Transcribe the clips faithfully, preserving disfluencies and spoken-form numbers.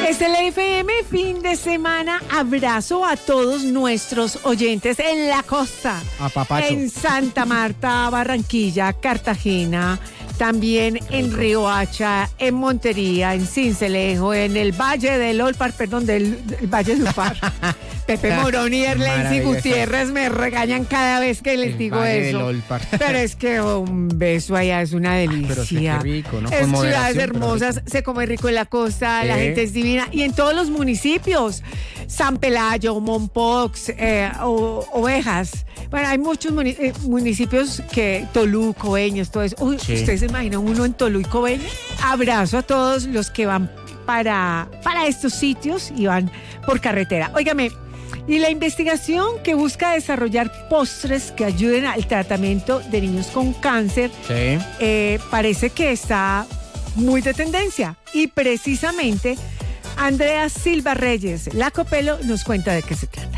Es el F M fin de semana. Abrazo a todos nuestros oyentes en la costa. A Papacho. En Santa Marta, Barranquilla, Cartagena, también en Riohacha, en Montería, en Sincelejo, en el Valle del Olpar, perdón, del, del Valle del Olpar. Pepe Morón y Erlensi Gutiérrez me regañan cada vez que les el digo Valle eso. del Olpar. Pero es que un beso allá es una delicia. Pero es que qué rico, ¿no? Es Con ciudades moderación, hermosas, se come rico en la costa, ¿Eh? la gente es divina. Y en todos los municipios, San Pelayo, Mompox, eh, o, Ovejas. Bueno, hay muchos muni- eh, municipios que, Tolú, Coveñas, todo eso. Uy, Sí. ¿ustedes se imaginan uno en Tolú y Coveñas? Abrazo a todos los que van para, para estos sitios y van por carretera. Óigame, y la investigación que busca desarrollar postres que ayuden al tratamiento de niños con cáncer Sí. eh, parece que está muy de tendencia. Y precisamente Andrea Silva Reyes, la Copelo, nos cuenta de qué se trata.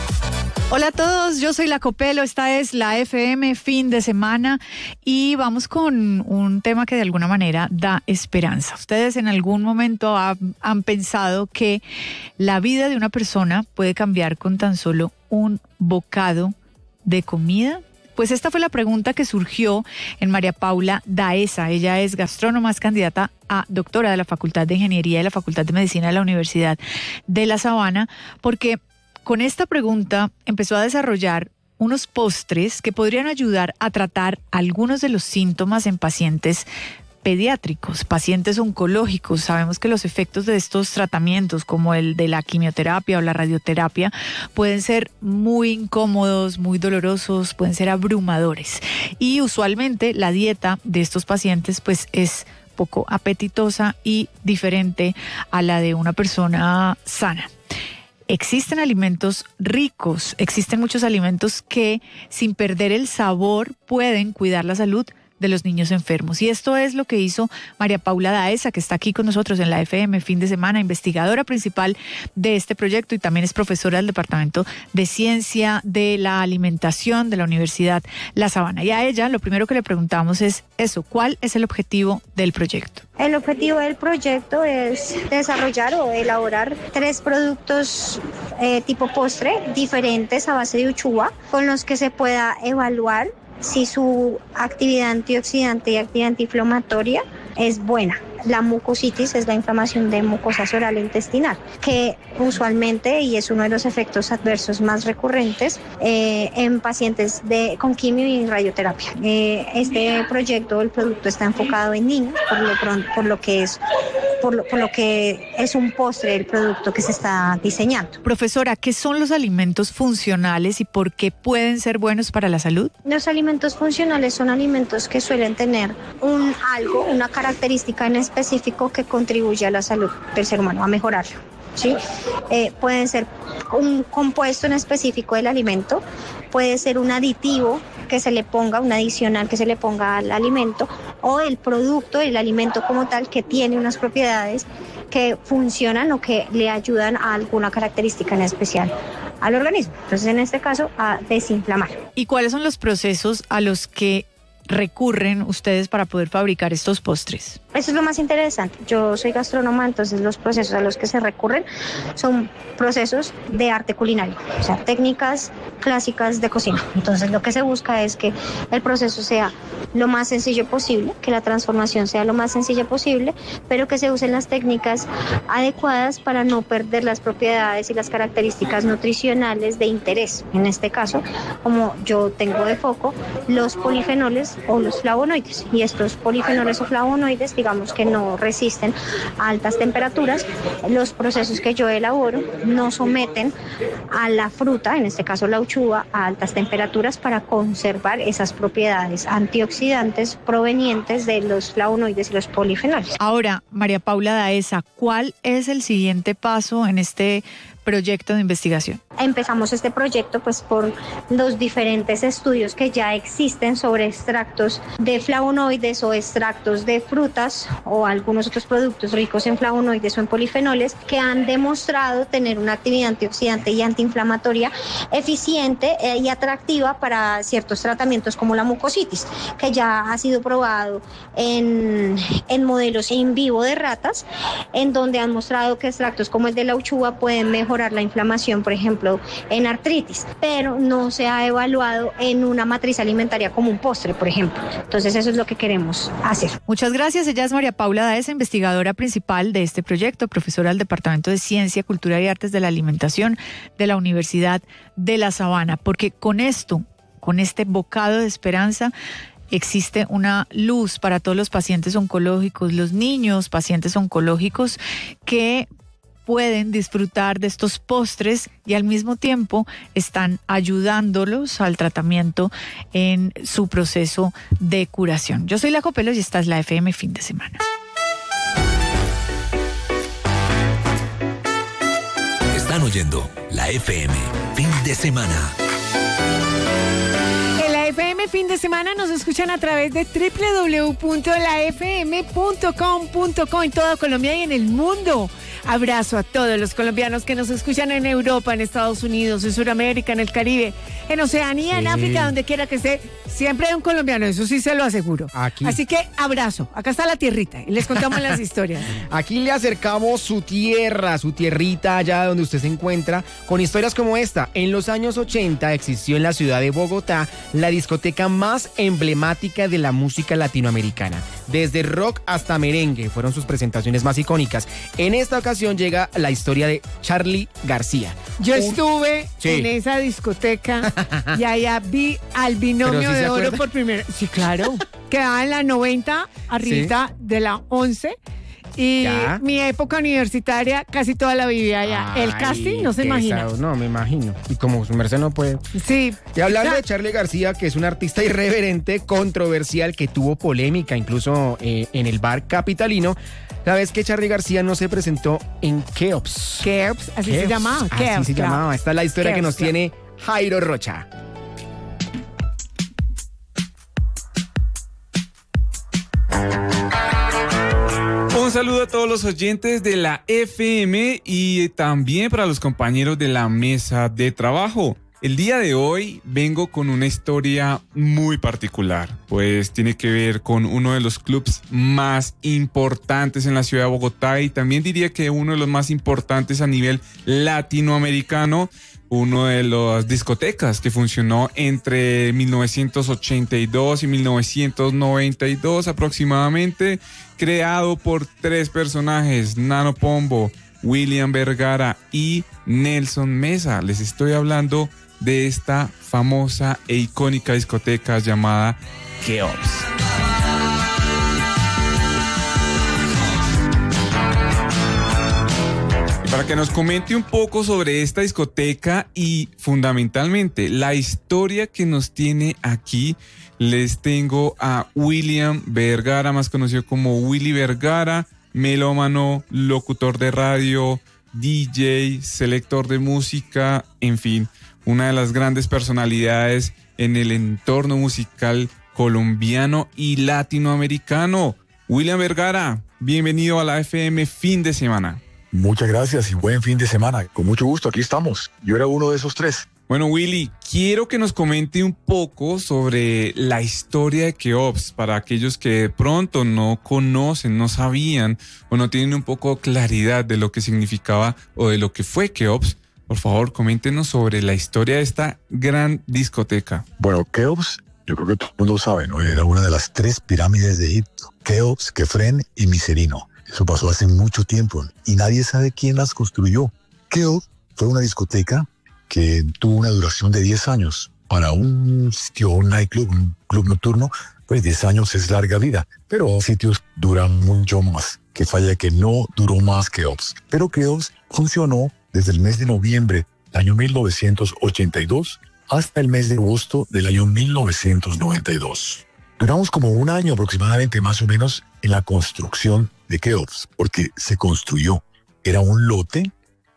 Hola a todos, yo soy la Copelo, esta es la F M fin de semana y vamos con un tema que de alguna manera da esperanza. Ustedes en algún momento ha, han pensado que la vida de una persona puede cambiar con tan solo un bocado de comida. Pues esta fue la pregunta que surgió en María Paula Daesa. Ella es gastrónoma, es candidata a doctora de la Facultad de Ingeniería de la Facultad de Medicina de la Universidad de La Sabana, porque con esta pregunta empezó a desarrollar unos postres que podrían ayudar a tratar algunos de los síntomas en pacientes pediátricos, pacientes oncológicos. Sabemos que los efectos de estos tratamientos, como el de la quimioterapia o la radioterapia, pueden ser muy incómodos, muy dolorosos, pueden ser abrumadores. Y usualmente la dieta de estos pacientes pues es poco apetitosa y diferente a la de una persona sana. Existen alimentos ricos, existen muchos alimentos que, sin perder el sabor, pueden cuidar la salud de los niños enfermos. Y esto es lo que hizo María Paula Daesa, que está aquí con nosotros en la F M fin de semana, investigadora principal de este proyecto y también es profesora del Departamento de Ciencia de la Alimentación de la Universidad La Sabana. Y a ella lo primero que le preguntamos es eso, ¿cuál es el objetivo del proyecto? El objetivo del proyecto es desarrollar o elaborar tres productos eh, tipo postre diferentes a base de uchuva con los que se pueda evaluar si su actividad antioxidante y actividad antiinflamatoria es buena. La mucositis es la inflamación de mucosas oral e intestinal, que usualmente, y es uno de los efectos adversos más recurrentes eh, en pacientes de, con quimio y radioterapia. Eh, este proyecto, el producto está enfocado en niños, por lo, pronto, por lo que es por lo, por lo que es un postre el producto que se está diseñando. Profesora, ¿qué son los alimentos funcionales y por qué pueden ser buenos para la salud? Los alimentos funcionales son alimentos que suelen tener un algo, una característica en específico que contribuye a la salud del ser humano, a mejorarlo. ¿Sí? Eh, pueden ser un compuesto en específico del alimento, puede ser un aditivo que se le ponga, un adicional que se le ponga al alimento, o el producto, el alimento como tal, que tiene unas propiedades que funcionan o que le ayudan a alguna característica en especial al organismo. Entonces, en este caso, a desinflamar. ¿Y cuáles son los procesos a los que recurren ustedes para poder fabricar estos postres? Eso es lo más interesante. Yo soy gastrónoma, entonces los procesos a los que se recurren son procesos de arte culinario, o sea, técnicas clásicas de cocina. Entonces lo que se busca es que el proceso sea lo más sencillo posible, que la transformación sea lo más sencilla posible, pero que se usen las técnicas adecuadas para no perder las propiedades y las características nutricionales de interés. En este caso, como yo tengo de foco, los polifenoles o los flavonoides. Y estos polifenoles o flavonoides, digamos que no resisten a altas temperaturas. Los procesos que yo elaboro no someten a la fruta, en este caso la uchuva, a altas temperaturas para conservar esas propiedades antioxidantes provenientes de los flavonoides y los polifenoles. Ahora, María Paula Daesa, ¿cuál es el siguiente paso en este proyecto de investigación? Empezamos este proyecto pues por los diferentes estudios que ya existen sobre extractos de flavonoides o extractos de frutas o algunos otros productos ricos en flavonoides o en polifenoles que han demostrado tener una actividad antioxidante y antiinflamatoria eficiente eh, y atractiva para ciertos tratamientos como la mucositis, que ya ha sido probado en, en modelos in vivo de ratas, en donde han mostrado que extractos como el de la uchuva pueden mejorar la inflamación, por ejemplo, en artritis, pero no se ha evaluado en una matriz alimentaria como un postre, por ejemplo. Entonces eso es lo que queremos hacer. Muchas gracias. Ella es María Paula Daes, investigadora principal de este proyecto, profesora del Departamento de Ciencia, Cultura y Artes de la Alimentación de la Universidad de La Sabana, porque con esto, con este bocado de esperanza, existe una luz para todos los pacientes oncológicos, los niños pacientes oncológicos que pueden disfrutar de estos postres y al mismo tiempo están ayudándolos al tratamiento en su proceso de curación. Yo soy La Copelo y esta es la F M Fin de Semana. Están oyendo la F M Fin de Semana. En la F M Fin de Semana nos escuchan a través de doble u doble u doble u punto la f m punto com punto co en toda Colombia y en el mundo. Abrazo a todos los colombianos que nos escuchan en Europa, en Estados Unidos, en Sudamérica, en el Caribe, en Oceanía, sí. En África, donde quiera que esté. Siempre hay un colombiano, eso sí se lo aseguro. Aquí. Así que abrazo. Acá está la tierrita y les contamos las historias. Aquí le acercamos su tierra, su tierrita allá donde usted se encuentra, con historias como esta. En los años ochenta existió en la ciudad de Bogotá la discoteca más emblemática de la música latinoamericana. Desde rock hasta merengue fueron sus presentaciones más icónicas. En esta ocasión llega la historia de Charly García. Yo Un... estuve sí. en esa discoteca y allá vi al binomio ¿Sí de oro acuerda? por primera vez. Sí, claro. Quedaba en la noventa, arribita sí. de la once. Y ¿ya? Mi época universitaria casi toda la vivía allá. Ay, el casting no se imagina. Esa, no, me imagino. Y como su merced no puede. Sí. Y hablando ya. de Charly García, que es un artista irreverente, controversial, que tuvo polémica incluso eh, en el bar capitalino. La vez que Charly García no se presentó en Keops. Keops, así Keops. se llamaba. Así Keops, se claro. llamaba. Esta es la historia Keops, que nos claro. tiene Jairo Rocha. Un saludo a todos los oyentes de la F M y también para los compañeros de la mesa de trabajo. El día de hoy vengo con una historia muy particular, pues tiene que ver con uno de los clubs más importantes en la ciudad de Bogotá y también diría que uno de los más importantes a nivel latinoamericano, uno de las discotecas que funcionó entre mil novecientos ochenta y dos y mil novecientos noventa y dos aproximadamente, creado por tres personajes, Nano Pombo, William Vergara y Nelson Mesa. Les estoy hablando de esta famosa e icónica discoteca llamada Keops. Y para que nos comente un poco sobre esta discoteca y fundamentalmente la historia que nos tiene aquí, les tengo a William Vergara, más conocido como Willy Vergara, melómano, locutor de radio, D J, selector de música, en fin, una de las grandes personalidades en el entorno musical colombiano y latinoamericano. William Vergara, bienvenido a la F M Fin de Semana. Muchas gracias y buen fin de semana. Con mucho gusto, aquí estamos. Yo era uno de esos tres. Bueno, Willy, quiero que nos comente un poco sobre la historia de Keops para aquellos que de pronto no conocen, no sabían o no tienen un poco claridad de lo que significaba o de lo que fue Keops. Por favor, coméntenos sobre la historia de esta gran discoteca. Bueno, Keops, yo creo que todo el mundo sabe, ¿no? Era una de las tres pirámides de Egipto. Keops, Kefren y Miserino. Eso pasó hace mucho tiempo y nadie sabe quién las construyó. Keops fue una discoteca que tuvo una duración de diez años. Para un sitio, un nightclub, un club nocturno, pues diez años es larga vida. Pero sitios duran mucho más. Que falla que no duró más Keops. Pero Keops funcionó desde el mes de noviembre del año mil novecientos ochenta y dos hasta el mes de agosto del año mil novecientos noventa y dos. Duramos como un año aproximadamente, más o menos, en la construcción de Keops, porque se construyó. Era un lote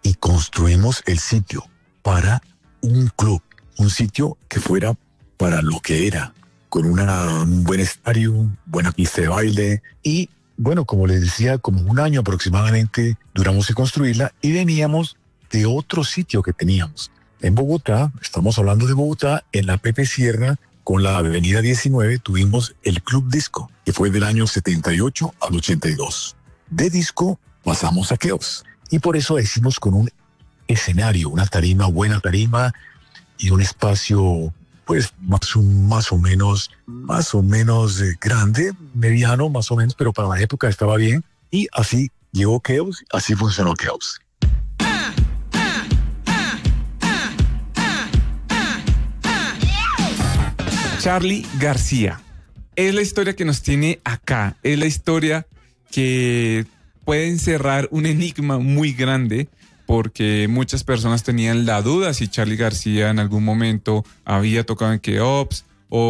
y construimos el sitio para un club, un sitio que fuera para lo que era, con una, un buen estadio, buena pista de baile y, bueno, como les decía, como un año aproximadamente duramos en construirla y veníamos de otro sitio que teníamos. En Bogotá, estamos hablando de Bogotá, en la Pepe Sierra, con la avenida diecinueve, tuvimos el Club Disco, que fue del año setenta y ocho al ochenta y dos. De disco pasamos a Keops y por eso hicimos con un escenario, una tarima, buena tarima y un espacio pues más, más o menos, más o menos eh, grande, mediano más o menos, pero para la época estaba bien y así llegó Keops, así funcionó Keops. Charly García. Es la historia que nos tiene acá. Es la historia que puede encerrar un enigma muy grande porque muchas personas tenían la duda si Charly García en algún momento había tocado en Keops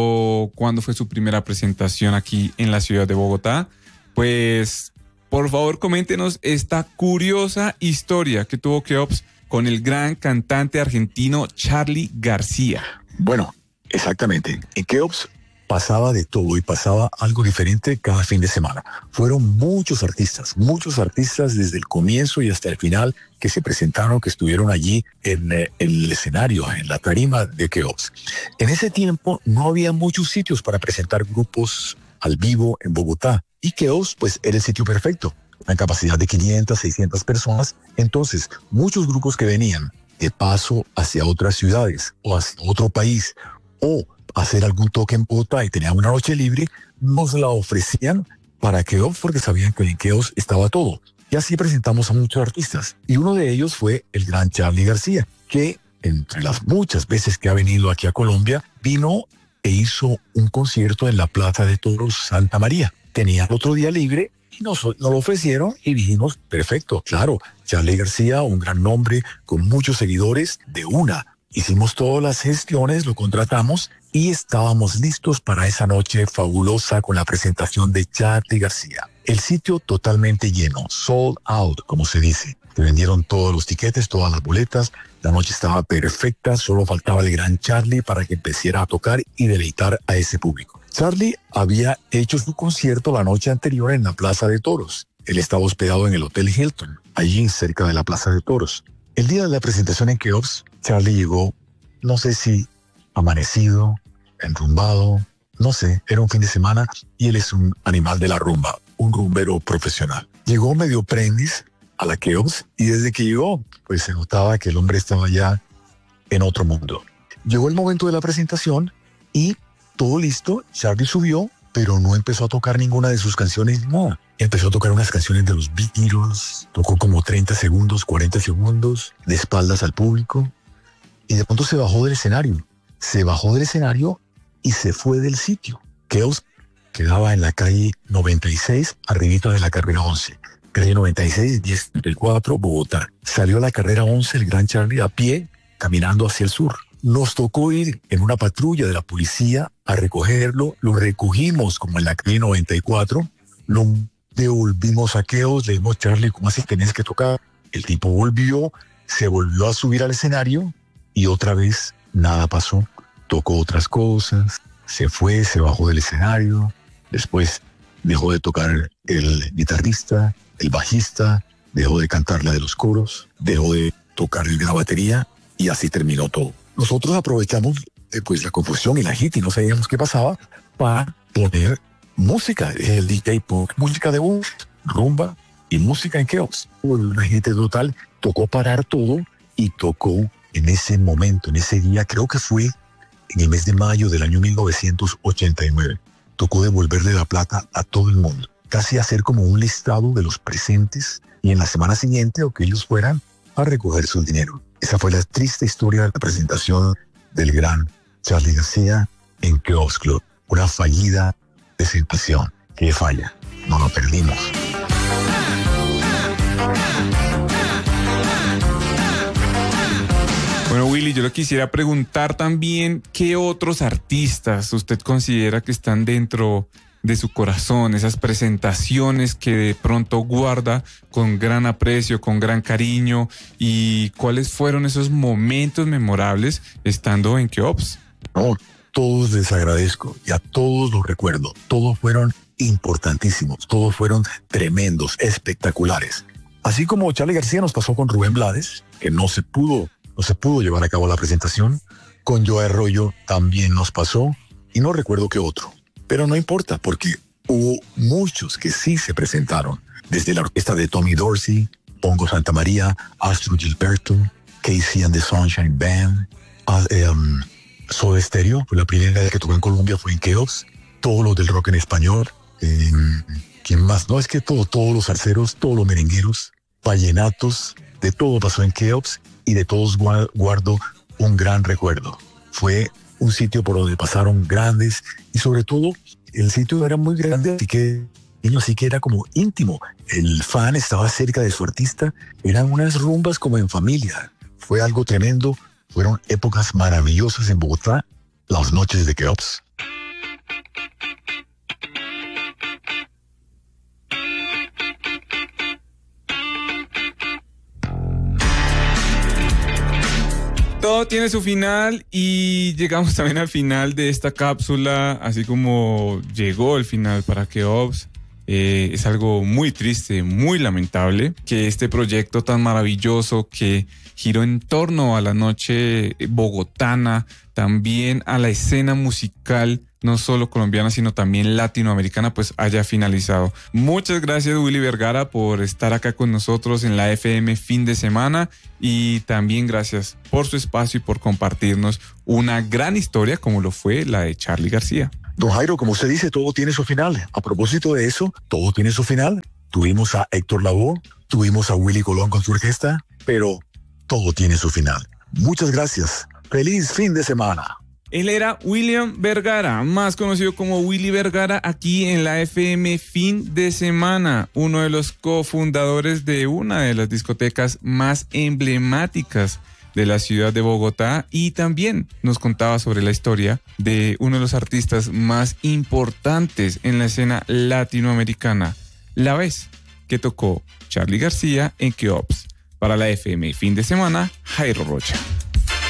o cuándo fue su primera presentación aquí en la ciudad de Bogotá. Pues, por favor, coméntenos esta curiosa historia que tuvo Keops con el gran cantante argentino Charly García. Bueno, exactamente. En Keops pasaba de todo y pasaba algo diferente cada fin de semana. Fueron muchos artistas, muchos artistas desde el comienzo y hasta el final que se presentaron, que estuvieron allí en eh, el escenario, en la tarima de Keops. En ese tiempo no había muchos sitios para presentar grupos al vivo en Bogotá y Keops pues era el sitio perfecto. Una capacidad de quinientas, seiscientas personas. Entonces, muchos grupos que venían de paso hacia otras ciudades o hacia otro país o hacer algún toque en Bogotá y tenían una noche libre, nos la ofrecían para Keops porque sabían que en Keops estaba todo. Y así presentamos a muchos artistas. Y uno de ellos fue el gran Charly García, que entre las muchas veces que ha venido aquí a Colombia, vino e hizo un concierto en la Plaza de Toros Santa María. Tenía otro día libre y nos, nos lo ofrecieron y dijimos, perfecto, claro, Charly García, un gran nombre con muchos seguidores, de una. Hicimos todas las gestiones, lo contratamos y estábamos listos para esa noche fabulosa con la presentación de Charly García. El sitio totalmente lleno, sold out, como se dice. Se vendieron todos los tiquetes, todas las boletas. La noche estaba perfecta, solo faltaba el gran Charly para que empezara a tocar y deleitar a ese público. Charly había hecho su concierto la noche anterior en la Plaza de Toros. Él estaba hospedado en el Hotel Hilton, allí cerca de la Plaza de Toros. El día de la presentación en Keops, Charly llegó, no sé si amanecido, enrumbado, no sé, era un fin de semana y él es un animal de la rumba, un rumbero profesional. Llegó medio aprendiz a la Keops y desde que llegó, pues se notaba que el hombre estaba ya en otro mundo. Llegó el momento de la presentación y todo listo, Charly subió, pero no empezó a tocar ninguna de sus canciones, no. Empezó a tocar unas canciones de los Beatles, tocó como treinta segundos, cuarenta segundos, de espaldas al público, y de pronto se bajó del escenario. Se bajó del escenario y se fue del sitio. Keops quedaba en la calle noventa y seis, arribita de la carrera once. Calle noventa y seis, diez treinta y cuatro, Bogotá. Salió a la carrera once el gran Charly a pie, caminando hacia el sur. Nos tocó ir en una patrulla de la policía a recogerlo. Lo recogimos como en la calle noventa y cuatro. Lo devolvimos a Keops, le dijimos, Charly, ¿cómo así tenés que tocar? El tipo volvió, se volvió a subir al escenario y otra vez nada pasó. Tocó otras cosas, se fue, se bajó del escenario. Después dejó de tocar el guitarrista, el bajista, dejó de cantar la de los coros, dejó de tocar la batería y así terminó todo. Nosotros aprovechamos eh, pues la confusión y la hit y no sabíamos qué pasaba para poner música, el D J pop, música de voz, rumba y música en Keops. Una gente total, tocó parar todo y tocó en ese momento, en ese día, creo que fue en el mes de mayo del año mil novecientos ochenta y nueve. Tocó devolverle la plata a todo el mundo, casi hacer como un listado de los presentes y en la semana siguiente o que ellos fueran a recoger su dinero. Esa fue la triste historia de la presentación del gran Charly García en Keops Club. Una fallida presentación. ¡Qué falla! No lo perdimos. Bueno, Willy, yo le quisiera preguntar también qué otros artistas usted considera que están dentro de su corazón, esas presentaciones que de pronto guarda con gran aprecio, con gran cariño, y cuáles fueron esos momentos memorables estando en Keops. No, todos les agradezco y a todos los recuerdo. Todos fueron importantísimos, todos fueron tremendos, espectaculares. Así como Charly García nos pasó con Rubén Blades, que no se pudo, no se pudo llevar a cabo la presentación, con Joe Arroyo también nos pasó, y no recuerdo qué otro. Pero no importa, porque hubo muchos que sí se presentaron, desde la orquesta de Tommy Dorsey, Pongo Santa María, Astro Gilberto, Casey and the Sunshine Band, uh, um, Soda Stereo, fue la primera vez que tocó en Colombia, fue en Keops, todos los del rock en español, eh, ¿quién más? No, es que todo, todos los salseros, todos los merengueros, vallenatos, de todo pasó en Keops, y de todos guardo un gran recuerdo. Fue un sitio por donde pasaron grandes, y sobre todo el sitio era muy grande, así que, así que era como íntimo. El fan estaba cerca de su artista, eran unas rumbas como en familia. Fue algo tremendo, fueron épocas maravillosas en Bogotá, las noches de Keops. Todo tiene su final y llegamos también al final de esta cápsula, así como llegó el final para Keops. Eh, es algo muy triste, muy lamentable que este proyecto tan maravilloso que giró en torno a la noche bogotana, también a la escena musical, no solo colombiana, sino también latinoamericana, pues haya finalizado. Muchas gracias, Willy Vergara, por estar acá con nosotros en la F M Fin de Semana, y también gracias por su espacio y por compartirnos una gran historia como lo fue la de Charly García. Don Jairo, como usted dice, todo tiene su final. A propósito de eso, todo tiene su final. Tuvimos a Héctor Lavoe, tuvimos a Willy Colón con su orquesta, pero todo tiene su final. Muchas gracias. Feliz fin de semana. Él era William Vergara, más conocido como Willy Vergara, aquí en la F M Fin de Semana, uno de los cofundadores de una de las discotecas más emblemáticas de la ciudad de Bogotá, y también nos contaba sobre la historia de uno de los artistas más importantes en la escena latinoamericana, la vez que tocó Charly García en Keops. Para la F M Fin de Semana, Jairo Rocha.